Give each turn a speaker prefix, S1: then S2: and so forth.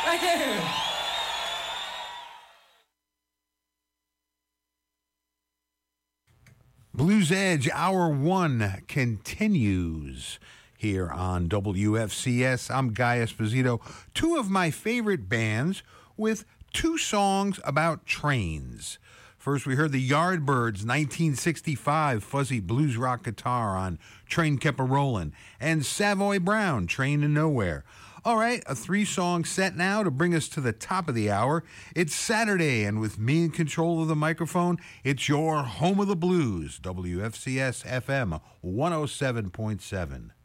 S1: Right there.
S2: Blues Edge, Hour 1 continues here on WFCS. I'm Guy Esposito. Two of my favorite bands with two songs about trains. First, we heard the Yardbirds' 1965 fuzzy blues rock guitar on Train Kept a Rollin', and Savoy Brown, Train to Nowhere. All right, a three-song set now to bring us to the top of the hour. It's Saturday, and with me in control of the microphone, it's your home of the blues, WFCS FM 107.7.